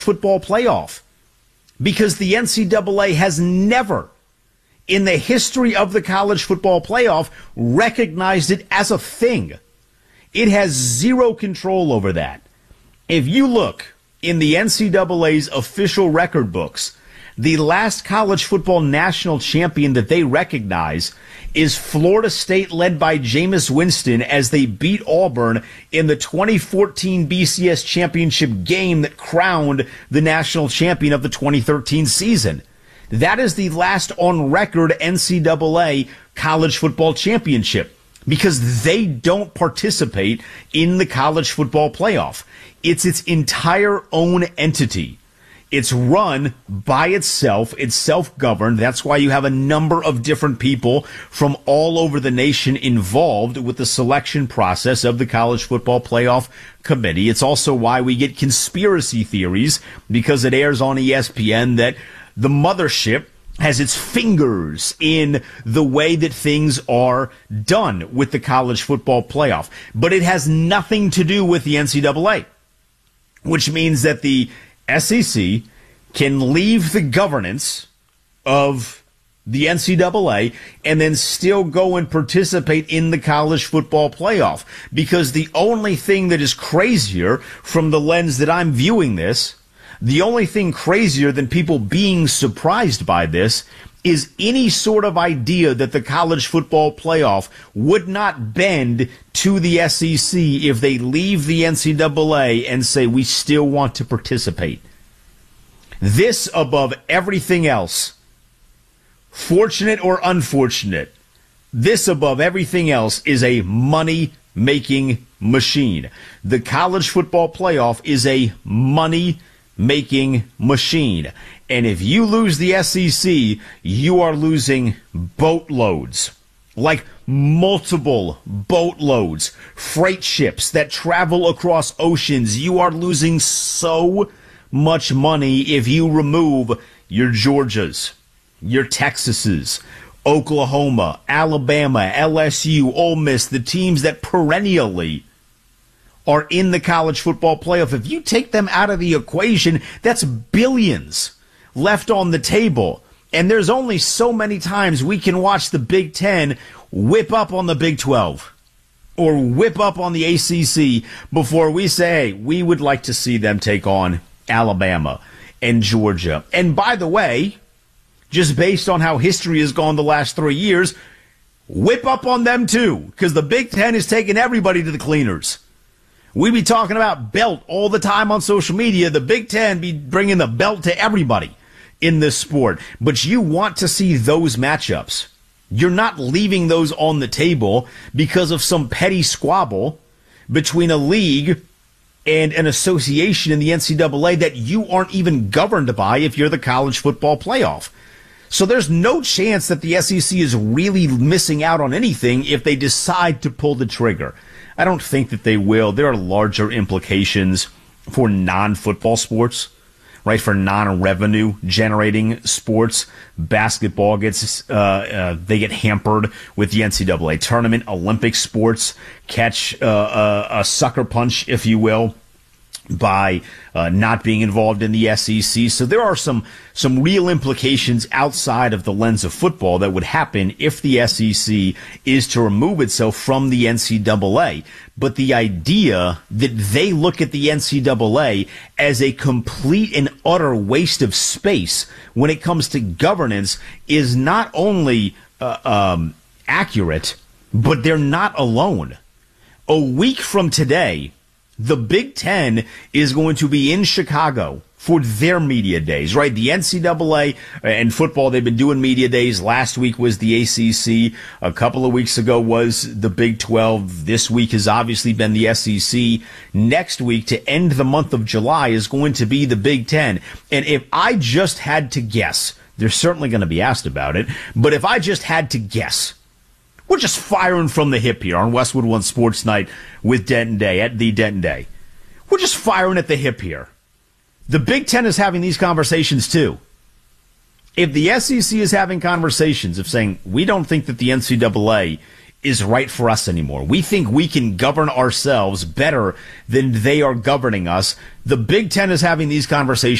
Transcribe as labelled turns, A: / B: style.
A: football playoff, because the NCAA has never, in the history of the college football playoff, recognized it as a thing. It has zero control over that. If you look in the NCAA's official record books, the last college football national champion that they recognize is Florida State, led by Jameis Winston, as they beat Auburn in the 2014 BCS championship game that crowned the national champion of the 2013 season. That is the last on record NCAA college football championship, because they don't participate in the college football playoff. It's its entire own entity. It's run by itself. It's self-governed. That's why you have a number of different people from all over the nation involved with the selection process of the College Football Playoff Committee. It's also why we get conspiracy theories, because it airs on ESPN that the mothership has its fingers in the way that things are done with the College Football Playoff. But it has nothing to do with the NCAA, which means that the SEC can leave the governance of the NCAA and then still go and participate in the college football playoff. Because the only thing that is crazier from the lens that I'm viewing this, the only thing crazier than people being surprised by this, is any sort of idea that the college football playoff would not bend to the SEC if they leave the NCAA and say, we still want to participate. This, above everything else, fortunate or unfortunate, this above everything else is a money-making machine. The college football playoff is a money-making machine. And if you lose the SEC, you are losing boatloads, like multiple boatloads, freight ships that travel across oceans. You are losing so much money if you remove your Georgias, your Texases, Oklahoma, Alabama, LSU, Ole Miss, the teams that perennially are in the college football playoff. If you take them out of the equation, that's billions left on the table. And there's only so many times we can watch the Big Ten whip up on the Big 12 or whip up on the ACC before we say, hey, we would like to see them take on Alabama and Georgia. And by the way, just based on how history has gone the last 3 years, whip up on them too, because the Big Ten is taking everybody to the cleaners. We be talking about belt all the time on social media. The Big Ten be bringing the belt to everybody in this sport. But you want to see those matchups. You're not leaving those on the table because of some petty squabble between a league and an association in the NCAA that you aren't even governed by if you're the college football playoff. So there's no chance that the SEC is really missing out on anything if they decide to pull the trigger. I don't think that they will. There are larger implications for non-football sports, right? For non-revenue generating sports. Basketball gets, they get hampered with the NCAA tournament. Olympic sports catch a sucker punch, if you will, by not being involved in the SEC. So there are some real implications outside of the lens of football that would happen if the SEC is to remove itself from the NCAA. But the idea that they look at the NCAA as a complete and utter waste of space when it comes to governance is not only accurate, but they're not alone. A week from today, the Big Ten is going to be in Chicago for their media days, right? The NCAA and football, they've been doing media days. Last week was the ACC. A couple of weeks ago was the Big 12. This week has obviously been the SEC. Next week, to end the month of July, is going to be the Big Ten. And if I just had to guess, they're certainly going to be asked about it, but if I just had to guess, we're just firing from the hip here on Westwood One Sports Night with Denton Day, at the Denton Day. We're just firing at the hip here. The Big Ten is having these conversations too. If the SEC is having conversations of saying, we don't think that the NCAA is right for us anymore. We think we can govern ourselves better than they are governing us. The Big Ten is having these conversations